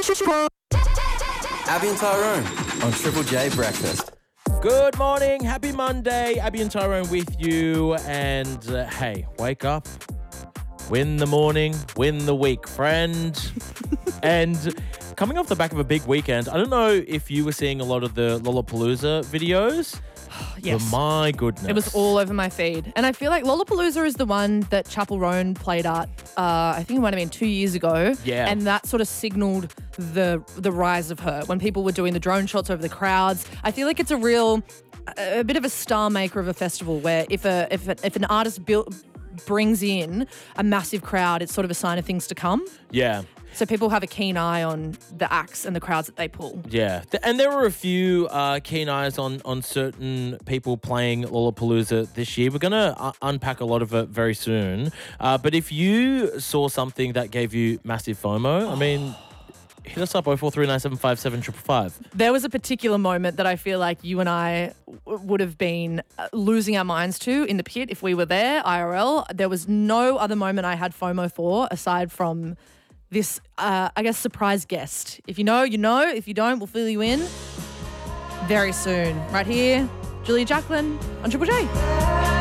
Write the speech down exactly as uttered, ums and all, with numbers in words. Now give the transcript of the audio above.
Abby and Tyrone on Triple J Breakfast. Good morning. Happy Monday. Abby and Tyrone with you. And uh, hey, wake up. Win the morning. Win the week, friend. And coming off the back of a big weekend, I don't know if you were seeing a lot of the Lollapalooza videos. Yes. But my goodness. It was all over my feed. And I feel like Lollapalooza is the one that Chapel Roan played at, uh, I think it might have been two years ago. Yeah. And that sort of signaled the the rise of her when people were doing the drone shots over the crowds. I feel like it's a real, a, a bit of a star maker of a festival where if a if, a, if an artist built, brings in a massive crowd, it's sort of a sign of things to come. Yeah. So people have a keen eye on the acts and the crowds that they pull. Yeah. Th- And there were a few uh, keen eyes on, on certain people playing Lollapalooza this year. We're going to uh, unpack a lot of it very soon. Uh, but if you saw something that gave you massive FOMO, I mean, hit us up oh four three nine seven five seven five five. There was a particular moment that I feel like you and I w- would have been uh, losing our minds to in the pit if we were there, I R L. There was no other moment I had FOMO for aside from this, uh, I guess, surprise guest. If you know, you know. If you don't, we'll fill you in very soon. Right here, Julia Jacqueline on Triple J.